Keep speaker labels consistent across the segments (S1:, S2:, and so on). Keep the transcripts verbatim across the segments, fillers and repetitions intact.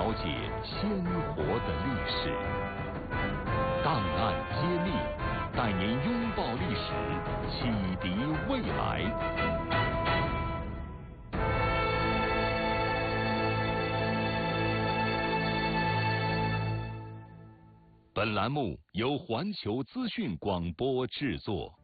S1: 了解鲜活的历史，档案揭秘，带您拥抱历史，启迪未来。本栏目由环球资讯广播制作。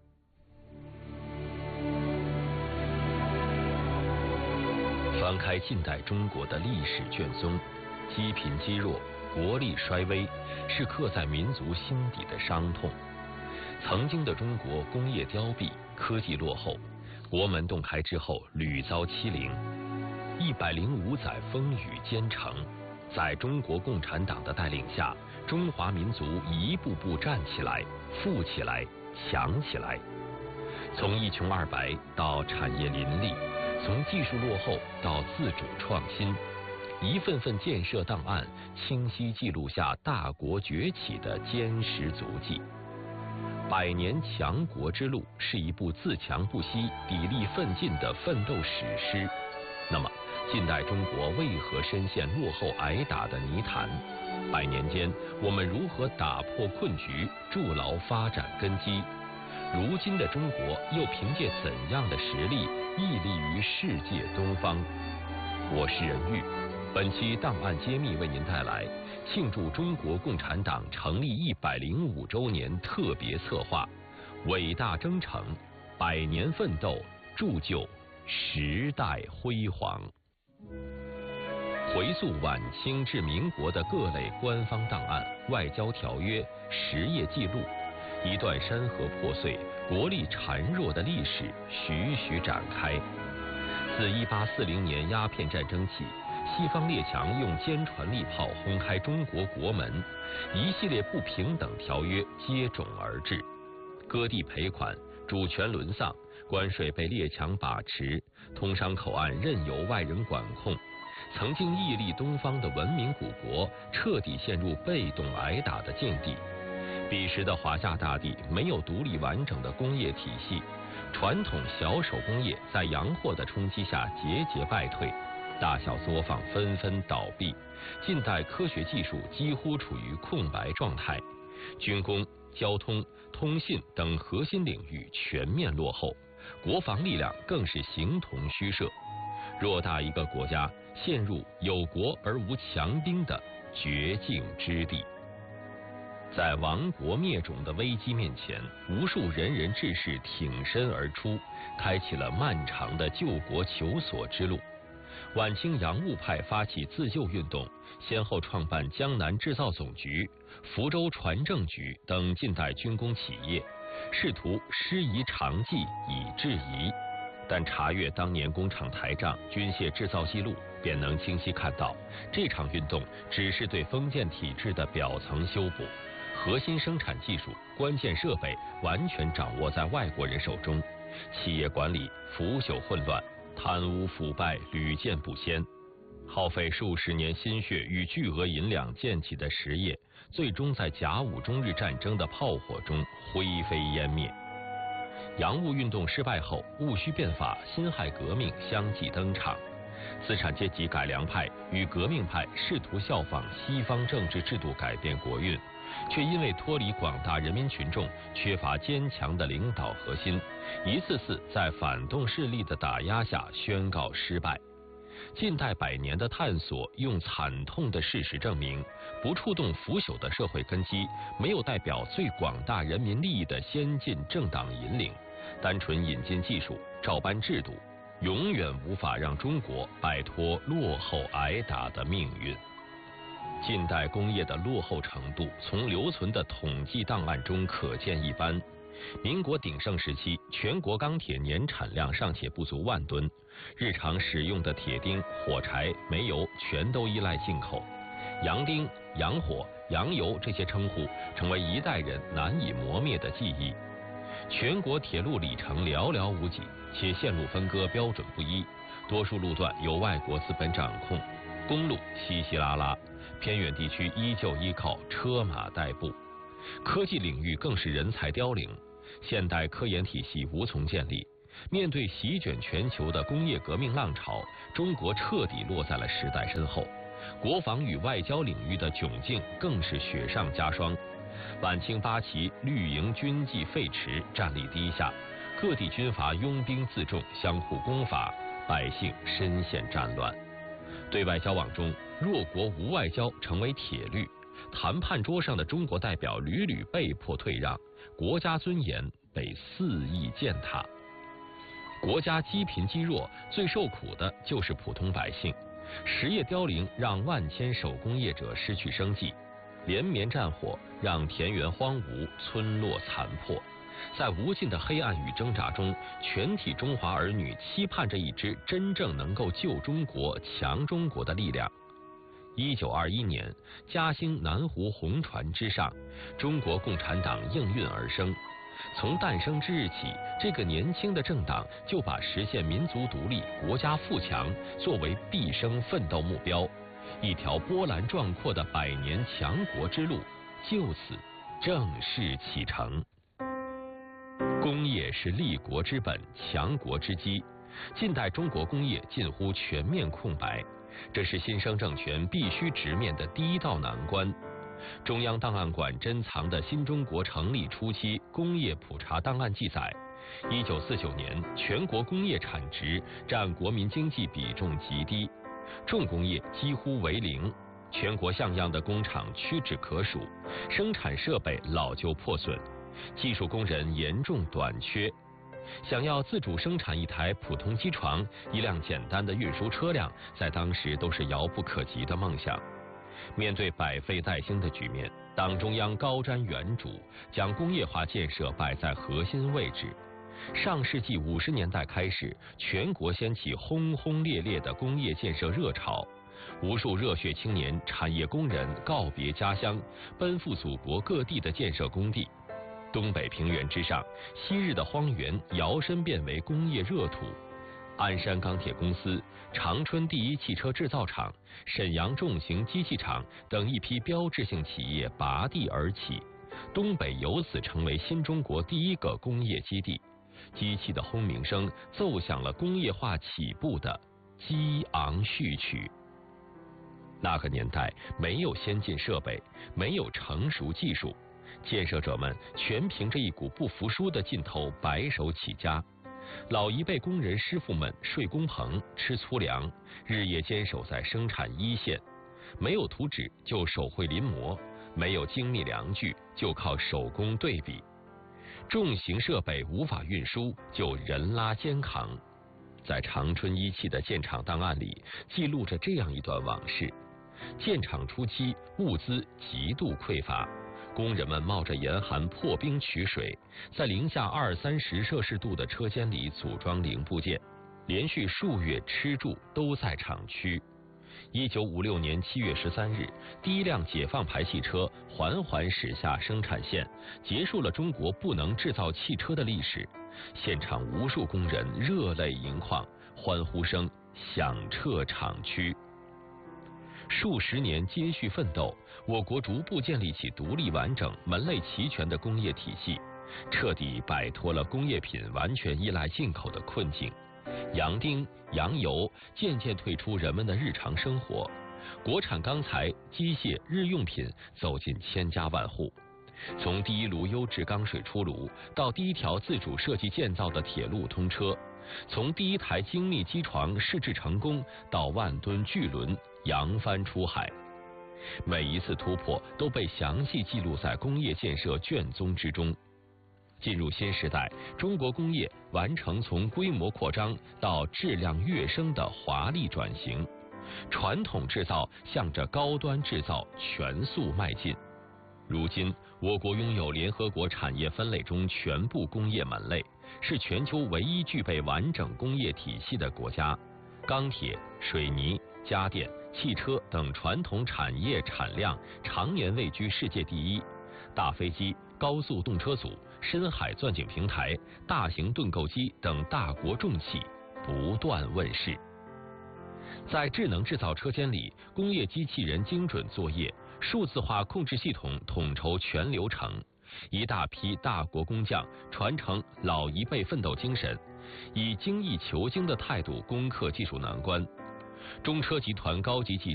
S2: 翻开近代中国的历史卷宗，积贫积弱、国力衰微，是刻在民族心底的伤痛。曾经的中国工业凋敝，科技落后，国门洞开之后屡遭欺凌。一百零五载风雨兼程，在中国共产党的带领下，中华民族一步步站起来、富起来、强起来。从一穷二白到产业林立，从技术落后到自主创新，一份份建设档案清晰记录下大国崛起的坚实足迹。百年强国之路是一部自强不息、砥砺奋进的奋斗史诗。那么，近代中国为何深陷落后挨打的泥潭？百年间，我们如何打破困局，筑牢发展根基？如今的中国又凭借怎样的实力屹立于世界东方？我是任玉，本期档案揭秘为您带来庆祝中国共产党成立一百零五周年特别策划《伟大征程，百年奋斗，铸就时代辉煌》。回溯晚清至民国的各类官方档案、外交条约、实业记录，一段山河破碎、国力孱弱的历史徐徐展开。自一八四零年鸦片战争起，西方列强用坚船利炮轰开中国国门，一系列不平等条约接踵而至，割地赔款、主权沦丧、关税被列强把持，通商口岸任由外人管控。曾经屹立东方的文明古国，彻底陷入被动挨打的境地。彼时的华夏大地没有独立完整的工业体系，传统小手工业在洋货的冲击下节节败退，大小作坊纷纷倒闭，近代科学技术几乎处于空白状态，军工、交通、通信等核心领域全面落后，国防力量更是形同虚设。偌大一个国家陷入有国而无强兵的绝境之地。在亡国灭种的危机面前，无数仁人志士挺身而出，开启了漫长的救国求索之路。晚清洋务派发起自救运动，先后创办江南制造总局、福州船政局等近代军工企业，试图师夷长技以制夷。但查阅当年工厂台账、军械制造记录，便能清晰看到，这场运动只是对封建体制的表层修补，核心生产技术、关键设备完全掌握在外国人手中，企业管理腐朽混乱，贪污腐败屡见不鲜。耗费数十年心血与巨额银两建起的实业，最终在甲午中日战争的炮火中灰飞烟灭。洋务运动失败后，戊戌变法、辛亥革命相继登场。资产阶级改良派与革命派试图效仿西方政治制度改变国运，却因为脱离广大人民群众，缺乏坚强的领导核心，一次次在反动势力的打压下宣告失败。近代百年的探索，用惨痛的事实证明，不触动腐朽的社会根基，没有代表最广大人民利益的先进政党引领，单纯引进技术、照搬制度，永远无法让中国摆脱落后挨打的命运。近代工业的落后程度，从留存的统计档案中可见一斑。民国鼎盛时期，全国钢铁年产量尚且不足万吨，日常使用的铁钉、火柴、煤油全都依赖进口。洋钉、洋火、洋油这些称呼成为一代人难以磨灭的记忆。全国铁路里程寥寥无几，且线路分割标准不一，多数路段由外国资本掌控，公路稀稀拉拉，偏远地区依旧依靠车马代步。科技领域更是人才凋零，现代科研体系无从建立。面对席卷全球的工业革命浪潮，中国彻底落在了时代身后。 国防与外交领域的窘境更是雪上加霜。晚清八旗绿营军纪废弛，战力低下，各地军阀拥兵自重，相互攻伐，百姓深陷战乱。对外交往中，弱国无外交成为铁律，谈判桌上的中国代表屡屡被迫退让，国家尊严被肆意践踏。国家积贫积弱，最受苦的就是普通百姓。实业凋零让万千手工业者失去生计，连绵战火让田园荒芜，村落残破。在无尽的黑暗与挣扎中，全体中华儿女期盼着一支真正能够救中国、强中国的力量。一九二一年，嘉兴南湖红船之上，中国共产党应运而生。从诞生之日起，这个年轻的政党就把实现民族独立、国家富强作为毕生奋斗目标，一条波澜壮阔的百年强国之路就此正式启程。工业是立国之本、强国之基。近代中国工业近乎全面空白，这是新生政权必须直面的第一道难关。中央档案馆珍藏的新中国成立初期工业普查档案记载，一九四九年全国工业产值占国民经济比重极低，重工业几乎为零，全国像样的工厂屈指可数，生产设备老旧破损，技术工人严重短缺。想要自主生产一台普通机床、一辆简单的运输车辆，在当时都是遥不可及的梦想。面对百废待兴的局面，党中央高瞻远瞩，将工业化建设摆在核心位置。上世纪五十年代开始，全国掀起轰轰烈烈的工业建设热潮，无数热血青年、产业工人告别家乡，奔赴祖国各地的建设工地。东北平原之上，昔日的荒原摇身变为工业热土。鞍山钢铁公司、长春第一汽车制造厂、沈阳重型机器厂等一批标志性企业拔地而起，东北由此成为新中国第一个工业基地。机器的轰鸣声奏响了工业化起步的激昂序曲。那个年代没有先进设备，没有成熟技术，建设者们全凭着一股不服输的劲头白手起家。老一辈工人师傅们睡工棚、吃粗粮，日夜坚守在生产一线。没有图纸就手绘临摹，没有精密量具就靠手工对比。重型设备无法运输，就人拉肩扛。在长春一汽的建厂档案里，记录着这样一段往事：建厂初期，物资极度匮乏。工人们冒着严寒破冰取水，在零下二三十摄氏度的车间里组装零部件，连续数月吃住都在厂区。一九五六年七月十三日，第一辆解放牌汽车缓缓驶下生产线，结束了中国不能制造汽车的历史。现场无数工人热泪盈眶，欢呼声响彻厂区。数十年接续奋斗，我国逐步建立起独立完整、门类齐全的工业体系，彻底摆脱了工业品完全依赖进口的困境。洋丁、洋油渐渐退出人们的日常生活，国产钢材、机械、日用品走进千家万户。从第一炉优质钢水出炉，到第一条自主设计建造的铁路通车，从第一台精密机床试制成功，到万吨巨轮扬帆出海，每一次突破都被详细记录在工业建设卷宗之中。进入新时代，中国工业完成从规模扩张到质量跃升的华丽转型，传统制造向着高端制造全速迈进。如今，我国拥有联合国产业分类中全部工业门类，是全球唯一具备完整工业体系的国家。钢铁、水泥、家电、汽车等传统产业产量常年位居世界第一。大飞机、高速动车组、深海钻井平台、大型盾构机等大国重器不断问世。在智能制造车间里，工业机器人精准作业，数字化控制系统统筹全流程，一大批大国工匠传承老一辈奋斗精神，以精益求精的态度攻克技术难关。中车集团高级技